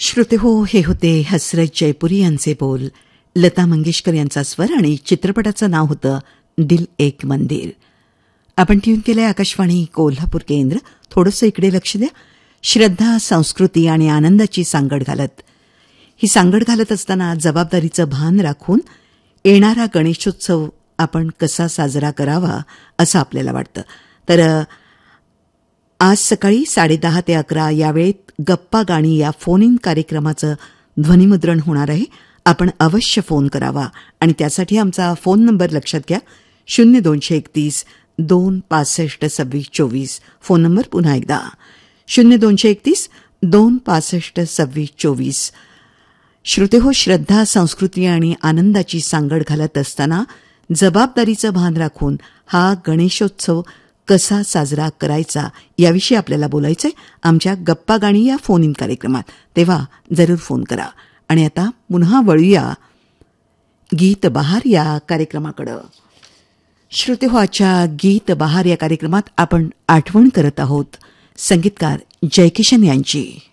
श्रोते हो, हे होते हसरत जयपुरी यांचे बोल. लता मंगेशकर यांचा स्वर आणि चित्रपटाचं नाव होतं दिल एक मंदिर. आपण ट्यून केलंय आकाशवाणी कोल्हापूर केंद्र. थोडंसं इकडे लक्ष द्या. श्रद्धा, संस्कृती आणि आनंदाची सांगड घालत, ही सांगड घालत असताना जबाबदारीचं भान राखून येणारा गणेशोत्सव आपण कसा साजरा करावा असं आपल्याला वाटतं. तर आज सकाळी 10:30 ते 11 या वेळेत गप्पा गाणी या फोन इन कार्यक्रमाचं ध्वनिमुद्रण होणार आहे. आपण अवश्य फोन करावा आणि त्यासाठी आमचा फोन नंबर लक्षात घ्या. 0231 265 2624. फोन नंबर पुन्हा एकदा 0231 265 2624. श्रोते हो, श्रद्धा, संस्कृती आणि आनंदाची सांगड घालत असताना जबाबदारीचं भान राखून हा गणेशोत्सव कसा साजरा करायचा याविषयी आपल्याला बोलायचंय आमच्या गप्पा गाणी या फोन इन कार्यक्रमात. तेव्हा जरूर फोन करा. आणि आता पुन्हा वळूया गीत बहार या कार्यक्रमाकडं. श्रोते हो, आजच्या गीत बहार या कार्यक्रमात आपण आठवण करत आहोत संगीतकार जयकिशन यांची.